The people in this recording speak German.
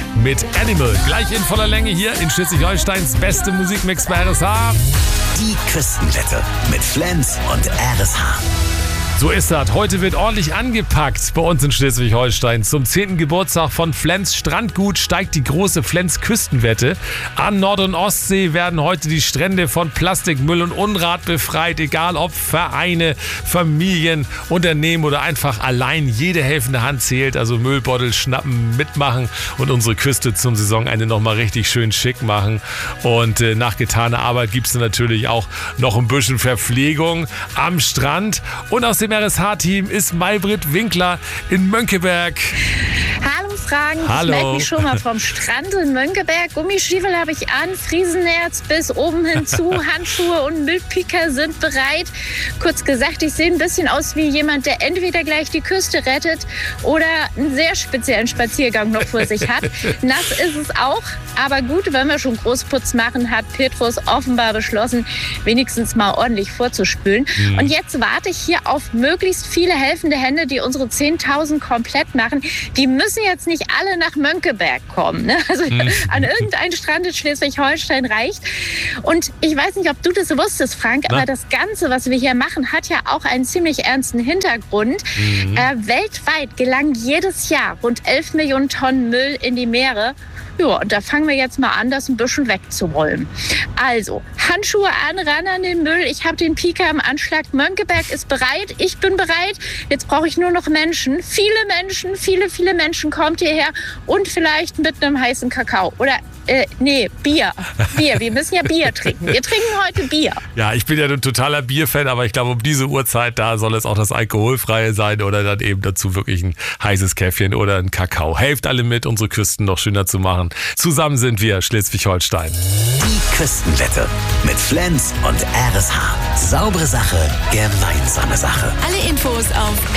mit Animal. Gleich in voller Länge hier in Schleswig-Holsteins beste Musikmix bei RSH. Die Küstenwette mit Flens und RSH. So ist das. Heute wird ordentlich angepackt bei uns in Schleswig-Holstein. Zum 10. Geburtstag von Flens Strandgut steigt die große Flens Küstenwette. An Nord- und Ostsee werden heute die Strände von Plastikmüll und Unrat befreit. Egal ob Vereine, Familien, Unternehmen oder einfach allein. Jede helfende Hand zählt. Also Müllbeutel schnappen, mitmachen und unsere Küste zum Saisonende nochmal richtig schön schick machen. Und nach getaner Arbeit gibt es natürlich auch noch ein bisschen Verpflegung am Strand. Und aus dem RSH-Team ist Maybrit Winkler in Mönckeberg. Hallo Frank, Hallo. Ich melde mich schon mal vom Strand in Mönckeberg. Gummistiefel habe ich an, Friesenerz bis oben hinzu, Handschuhe und Müllpicker sind bereit. Kurz gesagt, ich sehe ein bisschen aus wie jemand, der entweder gleich die Küste rettet oder einen sehr speziellen Spaziergang noch vor sich hat. Nass ist es auch, aber gut, wenn wir schon Großputz machen, hat Petrus offenbar beschlossen, wenigstens mal ordentlich vorzuspülen. Und jetzt warte ich hier auf möglichst viele helfende Hände, die unsere 10.000 komplett machen. Die müssen jetzt nicht alle nach Mönckeberg kommen. Ne? Also an irgendeinen Strand in Schleswig-Holstein reicht. Und ich weiß nicht, ob du das wusstest, Frank, aber das Ganze, was wir hier machen, hat ja auch einen ziemlich ernsten Hintergrund. Weltweit gelangen jedes Jahr rund 11 Millionen Tonnen Müll in die Meere. Ja, und da fangen wir jetzt mal an, das ein bisschen wegzurollen. Also, Handschuhe an, ran an den Müll. Ich habe den Pieker im Anschlag. Mönckeberg ist bereit. Ich bin bereit. Jetzt brauche ich nur noch Menschen. Viele Menschen kommt hierher. Und vielleicht mit einem heißen Kakao. Oder, Bier. Wir müssen ja Bier trinken. Wir trinken heute Bier. Ja, ich bin ja ein totaler Bierfan, aber ich glaube, um diese Uhrzeit, da soll es auch das Alkoholfreie sein oder dann eben dazu wirklich ein heißes Käffchen oder ein Kakao. Helft alle mit, unsere Küsten noch schöner zu machen. Zusammen sind wir Schleswig-Holstein. Die Küstenwette mit Flens und RSH. Saubere Sache, gemeinsame Sache. Alle Infos auf